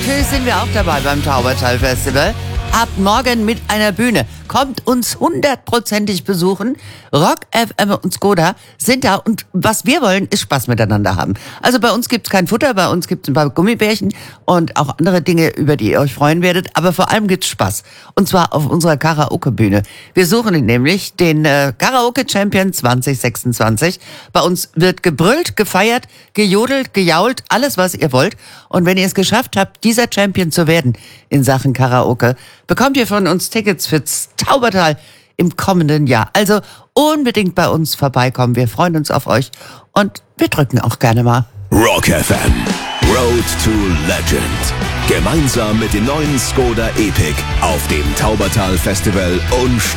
natürlich sind wir auch dabei beim Taubertal Festival. Ab morgen mit einer Bühne. Kommt uns 100%ig besuchen. Rock FM und Skoda sind da und was wir wollen, ist Spaß miteinander haben. Also bei uns gibt's kein Futter, bei uns gibt's ein paar Gummibärchen und auch andere Dinge, über die ihr euch freuen werdet. Aber vor allem gibt's Spaß. Und zwar auf unserer Karaoke-Bühne. Wir suchen nämlich den Karaoke-Champion 2026. Bei uns wird gebrüllt, gefeiert, gejodelt, gejault, alles was ihr wollt. Und wenn ihr es geschafft habt, dieser Champion zu werden in Sachen Karaoke, bekommt ihr von uns Tickets fürs Taubertal im kommenden Jahr. Also unbedingt bei uns vorbeikommen. Wir freuen uns auf euch und wir drücken auch gerne mal. Rock FM, Road to Legend. Gemeinsam mit dem neuen Skoda Epic auf dem Taubertal Festival und